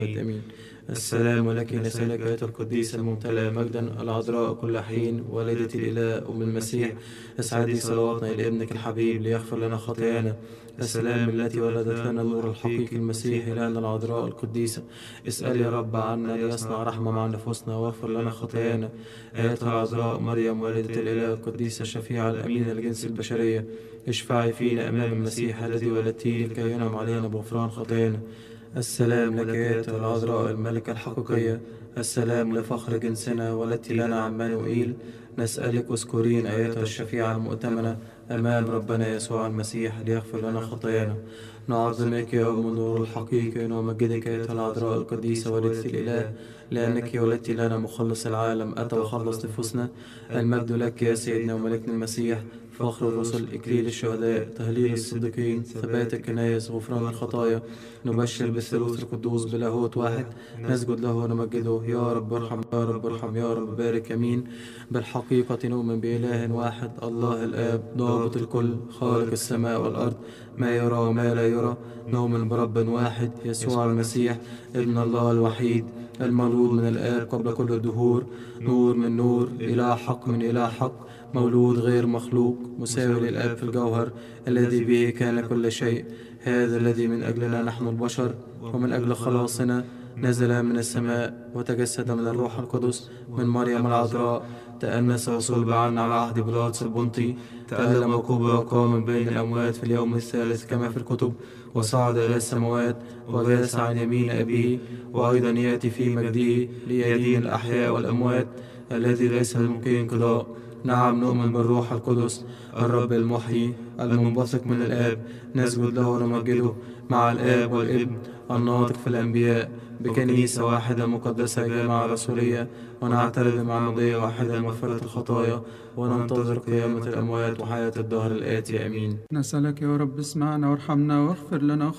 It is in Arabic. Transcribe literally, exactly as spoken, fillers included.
آمين. السلام لك نسألك آية القديسة الممتلئة مجدا العذراء كل حين والدة الإله أم المسيح، اسعدي صلواتنا إلى ابنك الحبيب ليغفر لنا خطايانا. السلام التي ولدت لنا النور الحقيقي المسيح إلهنا العذراء القديسة، اسأل يا رب عنا ليصنع رحمة مع نفوسنا واغفر لنا خطايانا. آياتها العذراء مريم والدة الإله القديسة الشفيعة الأمينة لجنس البشرية، اشفعي فينا أمام المسيح الذي ولدتيه لكي ينعم علينا بغفران خطايانا. السلام لك يا العذراء الملكة الحقيقية، السلام لفخر جنسنا ولدت لنا عمانوئيل. نسألك اذكرين آياتها الشفيعة المؤتمنة أمام ربنا يسوع المسيح ليغفر لنا خطايانا. نعظمك يا أم النور الحقيقي ونمجدك يا العذراء القديسة والدة الإله، لأنك ولدت لنا مخلص العالم أتى وخلص نفوسنا. المجد لك يا سيدنا وملكنا المسيح، فخر الرسل، إكليل الشهداء، تهليل الصديقين، ثبات الكنائس، غفران الخطايا. نبشر بالثالوث القدوس بلاهوت واحد، نسجد له ونمجده. يا رب ارحم، يا رب ارحم، يا رب بارك. امين. بالحقيقة نؤمن بإله واحد الله الآب ضابط الكل خالق السماء والأرض، ما يرى وما لا يرى. نؤمن برب واحد يسوع المسيح ابن الله الوحيد المولود من الآب قبل كل الدهور، نور من نور، إله حق من إله حق، مولود غير مخلوق، مساوي للآب في الجوهر، الذي به كان كل شيء. هذا الذي من أجلنا نحن البشر ومن أجل خلاصنا نزل من السماء وتجسد من الروح القدس من مريم العذراء، تأنس وصلب عنا على عهد بيلاطس البنطي، تألم وكبر وقام من بين الأموات في اليوم الثالث كما في الكتب، وصعد إلى السماوات وجلس عن يمين أبيه، وأيضا يأتي في مجده ليدين الأحياء والأموات، الذي ليس ممكن انقضاء. نعم نؤمن بالروح القدس الرب المحيي المنبثق من الآب، نسجد له ونمجده مع الآب والابن الناطق في الأنبياء، بكنيسة واحدة مقدسة جامعة رسولية، ونعترف بمعمودية واحدة لمغفرة الخطايا، وننتظر قيامة الأموات وحياة الدهر الآتي. آمين. نسألك يا رب اسمعنا وارحمنا واغفر لنا